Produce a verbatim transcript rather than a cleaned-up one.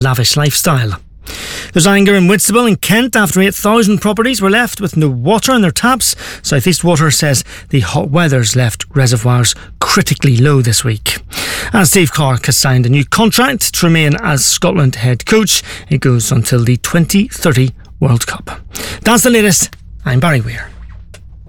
lavish lifestyle. There's anger in Whitstable in Kent after eight thousand properties were left with no water in their taps. South East Water says the hot weather's left reservoirs critically low this week. And Steve Clarke has signed a new contract to remain as Scotland head coach. It goes until the twenty thirty World Cup. That's the latest. I'm Barry Weir.